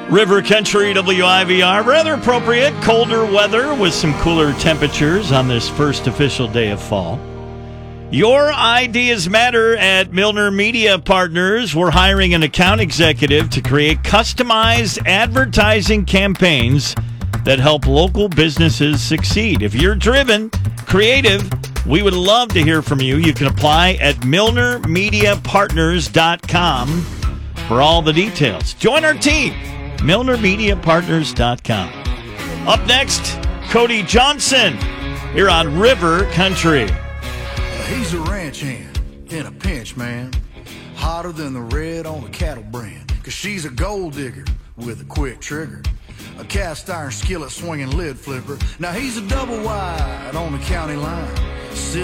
River Country WIVR, rather appropriate, colder weather with some cooler temperatures on this first official day of fall. Your ideas matter at Milner Media Partners. We're hiring an account executive to create customized advertising campaigns that help local businesses succeed. If you're driven, creative, we would love to hear from you. You can apply at MilnerMediaPartners.com for all the details. Join our team, MilnerMediaPartners.com. Up next, Cody Johnson here on River Country. He's a ranch hand in a pinch, man. Hotter than the red on a cattle brand. 'Cause she's a gold digger with a quick trigger. A cast iron skillet swinging lid flipper. Now he's a double wide on the county line.